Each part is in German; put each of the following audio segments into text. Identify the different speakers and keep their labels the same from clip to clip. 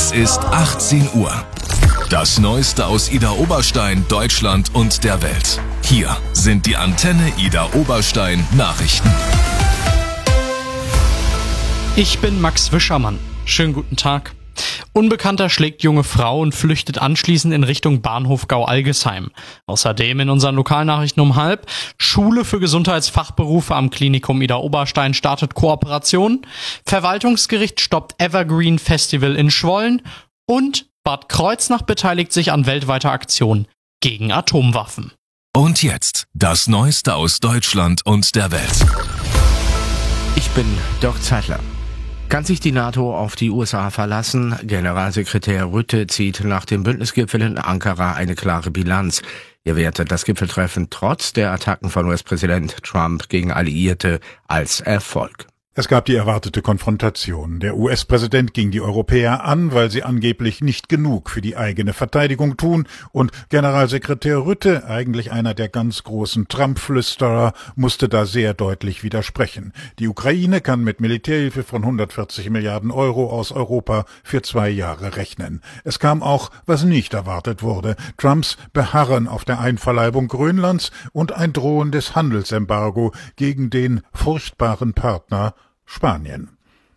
Speaker 1: Es ist 18 Uhr. Das Neueste aus Idar Oberstein, Deutschland und der Welt. Hier sind die Antenne Idar Oberstein Nachrichten.
Speaker 2: Ich bin Max Wischermann. Schönen guten Tag. Unbekannter schlägt junge Frau und flüchtet anschließend in Richtung Bahnhof Gau-Algesheim. Außerdem in unseren Lokalnachrichten um 12:30. Schule für Gesundheitsfachberufe am Klinikum Idar Oberstein startet Kooperation. Verwaltungsgericht stoppt Evergreen Festival in Schwollen. Und Bad Kreuznach beteiligt sich an weltweiter Aktion gegen Atomwaffen.
Speaker 1: Und jetzt das Neueste aus Deutschland und der Welt.
Speaker 3: Ich bin Dirk Zeitler. Kann sich die NATO auf die USA verlassen? Generalsekretär Rutte zieht nach dem Bündnisgipfel in Ankara eine klare Bilanz. Er wertet das Gipfeltreffen trotz der Attacken von US-Präsident Trump gegen Alliierte als Erfolg.
Speaker 4: Es gab die erwartete Konfrontation. Der US-Präsident ging die Europäer an, weil sie angeblich nicht genug für die eigene Verteidigung tun, und Generalsekretär Rutte, eigentlich einer der ganz großen Trump-Flüsterer, musste da sehr deutlich widersprechen. Die Ukraine kann mit Militärhilfe von 140 Milliarden Euro aus Europa für 2 Jahre rechnen. Es kam auch, was nicht erwartet wurde: Trumps Beharren auf der Einverleibung Grönlands und ein drohendes Handelsembargo gegen den furchtbaren Partner Spanien.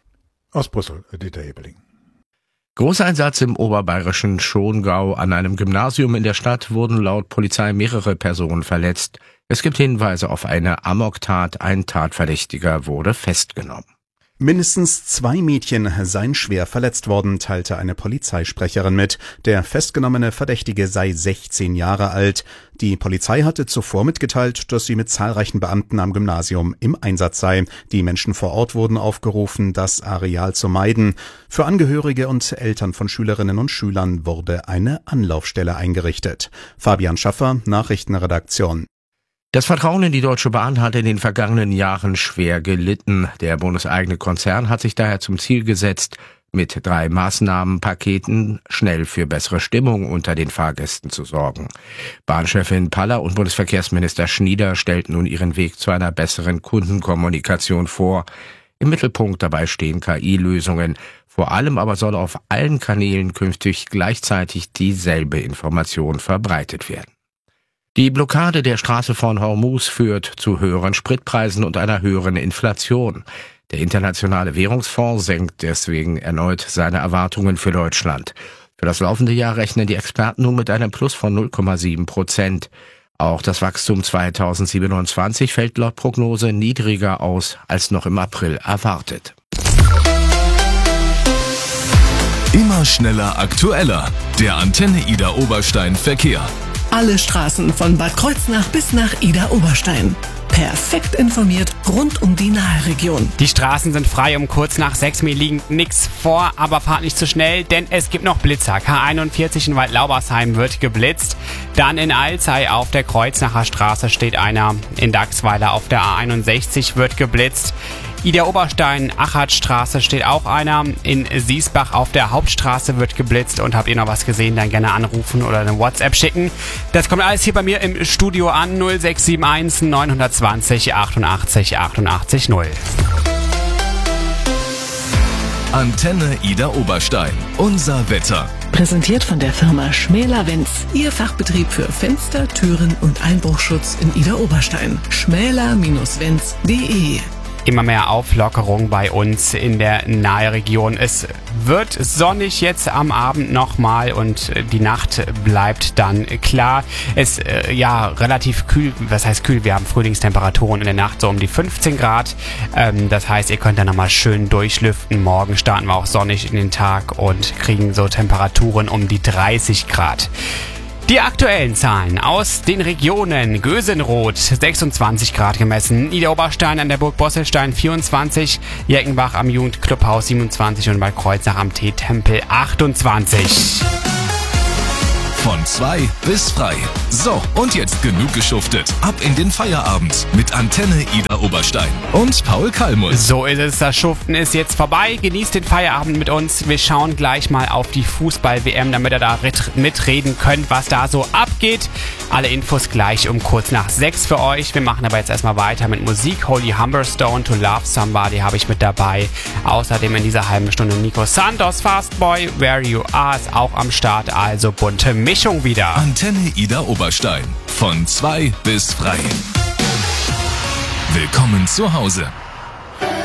Speaker 4: Aus Brüssel, Dieter Hebeling.
Speaker 3: Großeinsatz im oberbayerischen Schongau. An einem Gymnasium in der Stadt wurden laut Polizei mehrere Personen verletzt. Es gibt Hinweise auf eine Amoktat. Ein Tatverdächtiger wurde festgenommen.
Speaker 5: Mindestens 2 Mädchen seien schwer verletzt worden, teilte eine Polizeisprecherin mit. Der festgenommene Verdächtige sei 16 Jahre alt. Die Polizei hatte zuvor mitgeteilt, dass sie mit zahlreichen Beamten am Gymnasium im Einsatz sei. Die Menschen vor Ort wurden aufgerufen, das Areal zu meiden. Für Angehörige und Eltern von Schülerinnen und Schülern wurde eine Anlaufstelle eingerichtet. Fabian Schaffer, Nachrichtenredaktion.
Speaker 3: Das Vertrauen in die Deutsche Bahn hat in den vergangenen Jahren schwer gelitten. Der bundeseigene Konzern hat sich daher zum Ziel gesetzt, mit 3 Maßnahmenpaketen schnell für bessere Stimmung unter den Fahrgästen zu sorgen. Bahnchefin Paller und Bundesverkehrsminister Schnieder stellten nun ihren Weg zu einer besseren Kundenkommunikation vor. Im Mittelpunkt dabei stehen KI-Lösungen. Vor allem aber soll auf allen Kanälen künftig gleichzeitig dieselbe Information verbreitet werden. Die Blockade der Straße von Hormuz führt zu höheren Spritpreisen und einer höheren Inflation. Der Internationale Währungsfonds senkt deswegen erneut seine Erwartungen für Deutschland. Für das laufende Jahr rechnen die Experten nun mit einem Plus von 0,7%. Auch das Wachstum 2027 fällt laut Prognose niedriger aus als noch im April erwartet.
Speaker 1: Immer schneller, aktueller. Der Antenne Idar Oberstein Verkehr.
Speaker 6: Alle Straßen von Bad Kreuznach bis nach Idar Oberstein. Perfekt informiert rund um die Nahregion.
Speaker 7: Die Straßen sind frei, um kurz nach 6 Mir liegt nichts vor, aber fahrt nicht zu schnell, denn es gibt noch Blitzer. K41 in Waldlaubersheim wird geblitzt. Dann in Alzey auf der Kreuznacher Straße steht einer. In Dachsweiler auf der A61 wird geblitzt. Idar Oberstein, Achatstraße steht auch einer. In Siesbach auf der Hauptstraße wird geblitzt. Und habt ihr noch was gesehen, dann gerne anrufen oder eine WhatsApp schicken. Das kommt alles hier bei mir im Studio an. 0671 920 88 88 0.
Speaker 1: Antenne Idar Oberstein. Unser Wetter.
Speaker 6: Präsentiert von der Firma Schmäler-Wenz. Ihr Fachbetrieb für Fenster, Türen und Einbruchschutz in Idar Oberstein. schmäler-wenz.de.
Speaker 7: Immer mehr Auflockerung bei uns in der Nahregion. Es wird sonnig jetzt am Abend nochmal und die Nacht bleibt dann klar. Es relativ kühl, was heißt kühl? Wir haben Frühlingstemperaturen in der Nacht so um die 15 Grad. Das heißt, ihr könnt dann nochmal schön durchlüften. Morgen starten wir auch sonnig in den Tag und kriegen so Temperaturen um die 30 Grad. Die aktuellen Zahlen aus den Regionen: Gösenroth 26 Grad gemessen, Idar Oberstein an der Burg Bosselstein 24, Jeckenbach am Jugendclubhaus 27 und bei Kreuznach am Teetempel 28.
Speaker 1: Von 2 bis frei. So, und jetzt genug geschuftet. Ab in den Feierabend mit Antenne Ida Oberstein und Paul Kallmus.
Speaker 7: So ist es, das Schuften ist jetzt vorbei. Genießt den Feierabend mit uns. Wir schauen gleich mal auf die Fußball-WM, damit ihr da mitreden könnt, was da so abgeht. Alle Infos gleich um kurz nach 6 für euch. Wir machen aber jetzt erstmal weiter mit Musik. Holy Humberstone, To Love Somebody habe ich mit dabei. Außerdem in dieser halben Stunde Nico Santos, Fastboy, Where You Are ist auch am Start. Also bunte Mischung wieder.
Speaker 1: Antenne Ida Oberstein. Von 2 bis frei. Willkommen zu Hause.